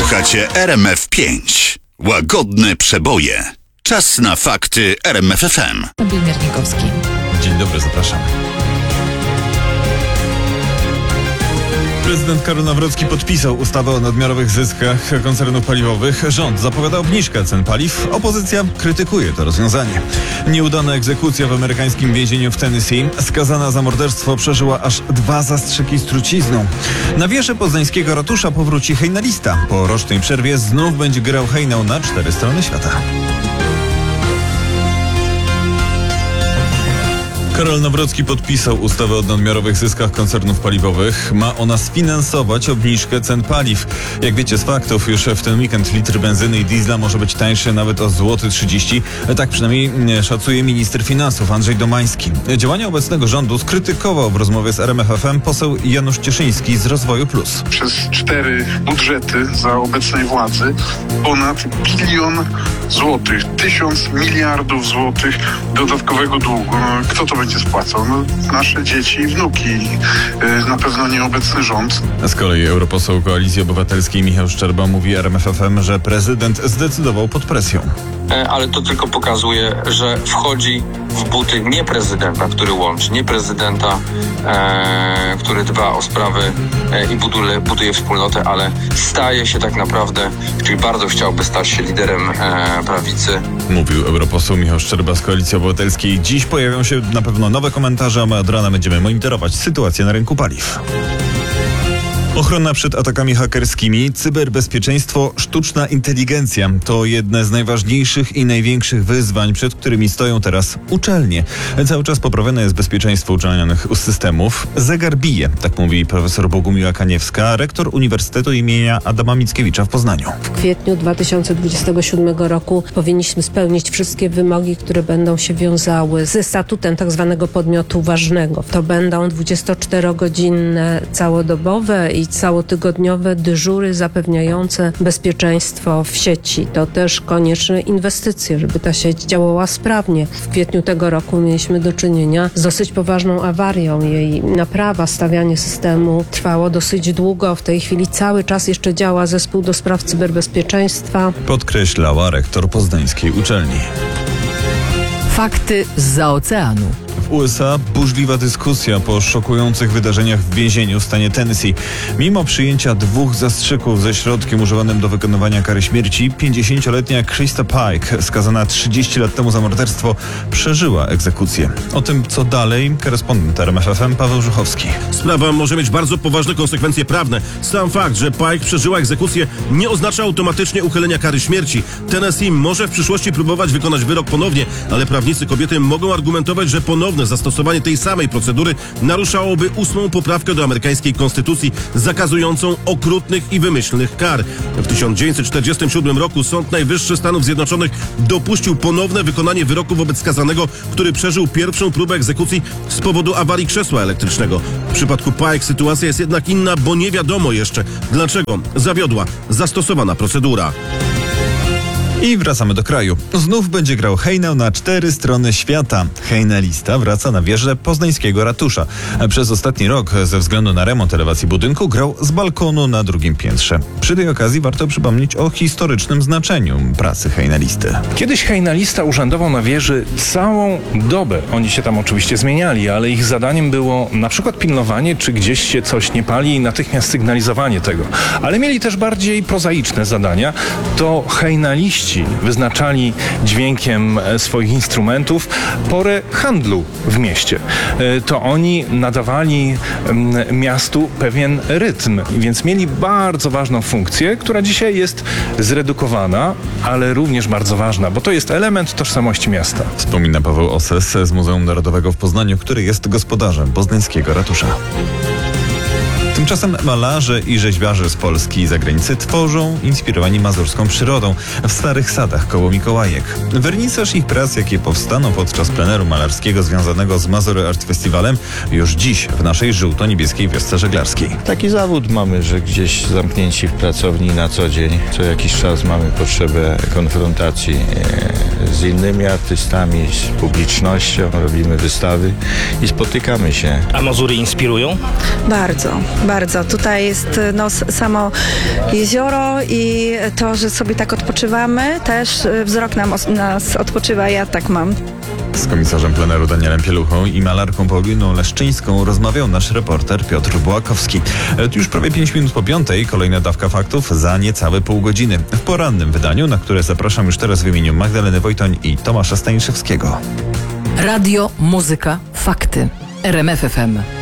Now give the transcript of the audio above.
Słuchacie RMF5. Łagodne przeboje. Czas na fakty RMF FM. Miernikowski. Dzień dobry, zapraszam. Prezydent Karol Nawrocki podpisał ustawę o nadmiarowych zyskach koncernów paliwowych. Rząd zapowiada obniżkę cen paliw. Opozycja krytykuje to rozwiązanie. Nieudana egzekucja w amerykańskim więzieniu w Tennessee. Skazana za morderstwo przeżyła aż 2 zastrzyki z trucizną. Na wieży poznańskiego ratusza powróci hejnalista. Po rocznej przerwie znów będzie grał hejnał na 4 strony świata. Karol Nawrocki podpisał ustawę o nadmiarowych zyskach koncernów paliwowych. Ma ona sfinansować obniżkę cen paliw. Jak wiecie z faktów, już w ten weekend litr benzyny i diesla może być tańszy nawet o złoty 30. Tak przynajmniej szacuje minister finansów Andrzej Domański. Działania obecnego rządu skrytykował w rozmowie z RMF FM poseł Janusz Cieszyński z Rozwoju Plus. Przez 4 budżety za obecnej władzy ponad 1 000 000 złotych, 1000 miliardów złotych dodatkowego długu. Kto to będzie spłacał? Nasze dzieci i wnuki. Na pewno nieobecny rząd. Z kolei europoseł Koalicji Obywatelskiej Michał Szczerba mówi RMF FM, że prezydent zdecydował pod presją. Ale to tylko pokazuje, że wchodzi w buty nie prezydenta, który łączy, nie prezydenta, który dba o sprawy i buduje wspólnotę, ale staje się tak naprawdę, czyli bardzo chciałby stać się liderem prawicy. Mówił europoseł Michał Szczerba z Koalicji Obywatelskiej. Dziś pojawią się na pewno nowe komentarze, a my od rana będziemy monitorować sytuację na rynku paliw. Ochrona przed atakami hakerskimi, cyberbezpieczeństwo, sztuczna inteligencja to jedne z najważniejszych i największych wyzwań, przed którymi stoją teraz uczelnie. Cały czas poprawione jest bezpieczeństwo uczelnianych systemów. Zegar bije, tak mówi profesor Bogumiła Kaniewska, rektor Uniwersytetu imienia Adama Mickiewicza w Poznaniu. W kwietniu 2027 roku powinniśmy spełnić wszystkie wymogi, które będą się wiązały ze statutem tak zwanego podmiotu ważnego. To będą 24-godzinne całodobowe i całotygodniowe dyżury zapewniające bezpieczeństwo w sieci. To też konieczne inwestycje, żeby ta sieć działała sprawnie. W kwietniu tego roku mieliśmy do czynienia z dosyć poważną awarią. Jej naprawa, stawianie systemu trwało dosyć długo. W tej chwili cały czas jeszcze działa zespół do spraw cyberbezpieczeństwa. Podkreślała rektor poznańskiej uczelni. Fakty zza oceanu. W USA burzliwa dyskusja po szokujących wydarzeniach w więzieniu w stanie Tennessee. Mimo przyjęcia 2 zastrzyków ze środkiem używanym do wykonywania kary śmierci, 50-letnia Krista Pike, skazana 30 lat temu za morderstwo, przeżyła egzekucję. O tym, co dalej, korespondent RMF FM Paweł Żuchowski. Sprawa może mieć bardzo poważne konsekwencje prawne. Sam fakt, że Pike przeżyła egzekucję, nie oznacza automatycznie uchylenia kary śmierci. Tennessee może w przyszłości próbować wykonać wyrok ponownie, ale prawnicy kobiety mogą argumentować, że ponowne zastosowanie tej samej procedury naruszałoby 8. poprawkę do amerykańskiej konstytucji zakazującą okrutnych i wymyślnych kar. W 1947 roku Sąd Najwyższy Stanów Zjednoczonych dopuścił ponowne wykonanie wyroku wobec skazanego, który przeżył pierwszą próbę egzekucji z powodu awarii krzesła elektrycznego. W przypadku Pike sytuacja jest jednak inna, bo nie wiadomo jeszcze, dlaczego zawiodła zastosowana procedura. I wracamy do kraju. Znów będzie grał hejnał na 4 strony świata. Hejnalista wraca na wieżę poznańskiego ratusza. Przez ostatni rok, ze względu na remont elewacji budynku, grał z balkonu na 2. piętrze. Przy tej okazji warto przypomnieć o historycznym znaczeniu pracy hejnalisty. Kiedyś hejnalista urzędował na wieży całą dobę. Oni się tam oczywiście zmieniali, ale ich zadaniem było na przykład pilnowanie, czy gdzieś się coś nie pali i natychmiast sygnalizowanie tego. Ale mieli też bardziej prozaiczne zadania. To hejnaliści wyznaczali dźwiękiem swoich instrumentów porę handlu w mieście. To oni nadawali miastu pewien rytm, więc mieli bardzo ważną funkcję, która dzisiaj jest zredukowana, ale również bardzo ważna, bo to jest element tożsamości miasta. Wspomina Paweł Oses z Muzeum Narodowego w Poznaniu, który jest gospodarzem poznańskiego ratusza. Tymczasem malarze i rzeźbiarze z Polski i zagranicy tworzą, inspirowani mazurską przyrodą, w Starych Sadach koło Mikołajek. Wernisaż ich prac, jakie powstaną podczas pleneru malarskiego związanego z Mazury Art Festivalem, już dziś w naszej żółto-niebieskiej wiosce żeglarskiej. Taki zawód mamy, że gdzieś zamknięci w pracowni na co dzień, co jakiś czas mamy potrzebę konfrontacji z innymi artystami, z publicznością, robimy wystawy i spotykamy się. A Mazury inspirują? Bardzo. Bardzo. Tutaj jest samo jezioro i to, że sobie tak odpoczywamy, też wzrok nas odpoczywa, ja tak mam. Z komisarzem pleneru Danielem Pieluchą i malarką Pauliną Leszczyńską rozmawiał nasz reporter Piotr Bułakowski. Już prawie 5 minut po 5:00 kolejna dawka faktów za niecałe pół godziny. W porannym wydaniu, na które zapraszam już teraz w imieniu Magdaleny Wojtoń i Tomasza Staniszewskiego. Radio, muzyka, fakty. RMF FM.